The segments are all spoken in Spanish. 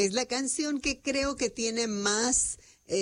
es la canción que creo que tiene más,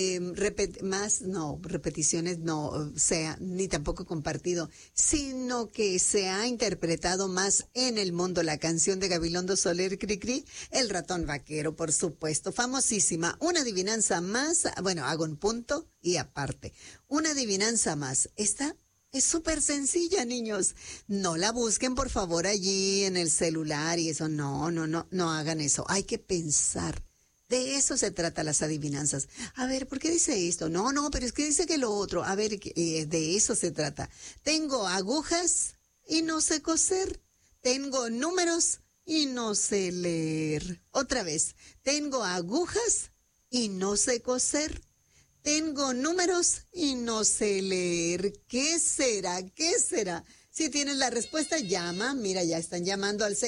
repeticiones no, o sea, ni tampoco compartido, sino que se ha interpretado más en el mundo. La canción de Gabilondo Soler Cricri, El ratón vaquero, por supuesto, famosísima. Una adivinanza más, bueno, hago un punto y aparte. Una adivinanza más. Esta es súper sencilla, niños. No la busquen, por favor, allí en el celular y eso. No hagan eso. Hay que pensar. De eso se trata las adivinanzas. A ver, ¿por qué dice esto? No, pero es que dice que lo otro. A ver, de eso se trata. Tengo agujas y no sé coser. Tengo números y no sé leer. Otra vez. Tengo agujas y no sé coser. Tengo números y no sé leer. ¿Qué será? ¿Qué será? Si tienes la respuesta, llama. Mira, ya están llamando al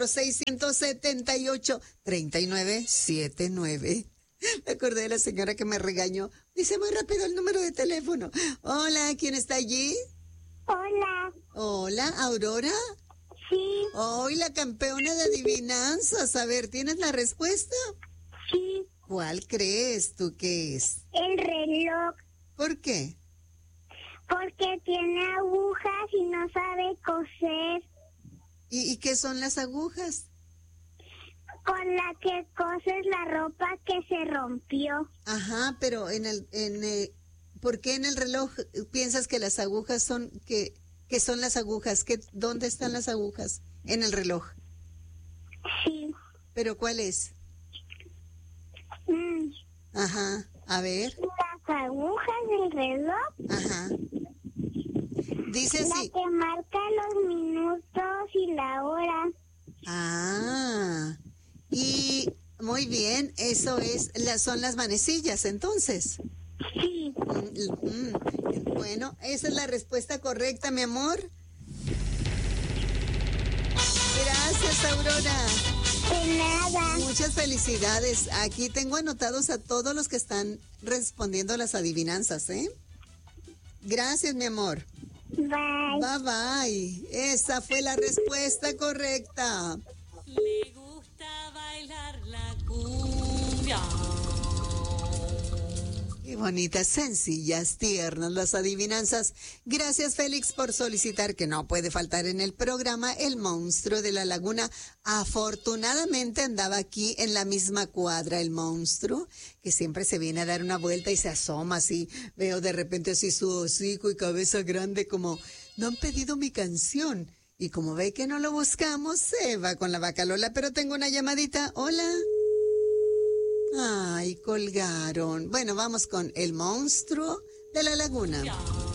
646-178-3979. Me acordé de la señora que me regañó. Dice muy rápido el número de teléfono. Hola, ¿quién está allí? Hola. Hola, ¿Aurora? Sí. Hoy la campeona de adivinanzas. A ver, ¿tienes la respuesta? Sí. ¿Cuál crees tú que es? El reloj. ¿Por qué? Porque tiene agujas y no sabe coser. ¿Y qué son las agujas? Con la que coses la ropa que se rompió. Ajá, pero ¿por qué en el reloj piensas que las agujas son, que son las agujas? ¿Dónde están las agujas? En el reloj. Sí. ¿Pero cuál es? Ajá, a ver. Las agujas del reloj. Ajá. Dice La así. que marca los minutos y la hora. Ah, y muy bien, eso son las manecillas, entonces. Sí. Bueno, esa es la respuesta correcta, mi amor. Gracias, Aurora. De nada. Muchas felicidades. Aquí tengo anotados a todos los que están respondiendo las adivinanzas, ¿eh? Gracias, mi amor. Bye. Bye, bye. Esa fue la respuesta correcta. Le gusta bailar la cumbia. Qué bonitas, sencillas, tiernas las adivinanzas. Gracias, Félix, por solicitar, que no puede faltar en el programa, el monstruo de la laguna. Afortunadamente andaba aquí en la misma cuadra el monstruo, que siempre se viene a dar una vuelta y se asoma así. Veo de repente así su hocico y cabeza grande como, no han pedido mi canción. Y como ve que no lo buscamos, se va con la vaca Lola. Pero tengo una llamadita. Hola. Ay, colgaron. Bueno, vamos con el monstruo de la laguna.